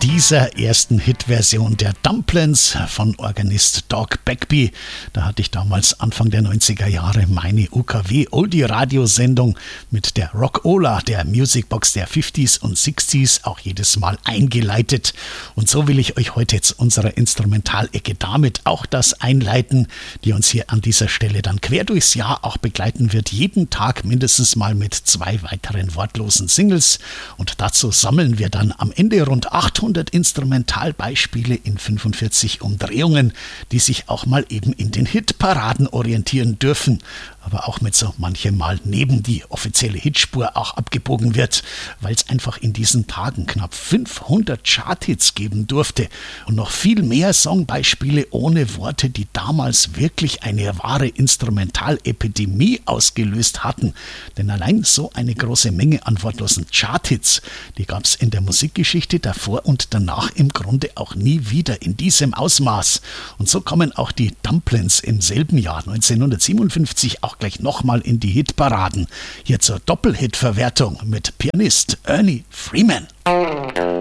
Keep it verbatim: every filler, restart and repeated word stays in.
dieser ersten Hitversion der Dumplins von Organist Doug Bagby. Da hatte ich damals Anfang der neunziger Jahre meine U K W-Oldie-Radiosendung mit der Rock-Ola, der Musicbox der fünfziger und sechziger, auch jedes Mal eingeleitet. Und so will ich euch heute jetzt unsere Instrumentalecke damit auch das einleiten, die uns hier an dieser Stelle dann quer durchs Jahr auch begleiten wird. Jeden Tag mindestens mal mit zwei weiteren wortlosen Singles. Und dazu sammeln wir dann am Ende rund achthundert Instrumentalbeispiele in fünfundvierzig Umdrehungen, die sich auch mal eben in den Hitparaden orientieren dürfen, aber auch mit so manchem Mal neben die offizielle Hitspur auch abgebogen wird, weil es einfach in diesen Tagen knapp fünfhundert Charthits geben durfte und noch viel mehr Songbeispiele ohne Worte, die damals wirklich eine wahre Instrumentalepidemie ausgelöst hatten. Denn allein so eine große Menge an wortlosen Charthits, die gab es in der Musikgeschichte davor und danach im Grunde auch nie wieder in diesem Ausmaß. Und so kommen auch die Dumplins im selben Jahr neunzehnhundertsiebenundfünfzig auch gleich nochmal in die Hitparaden. Hier zur Doppelhit-Verwertung mit Pianist Ernie Freeman.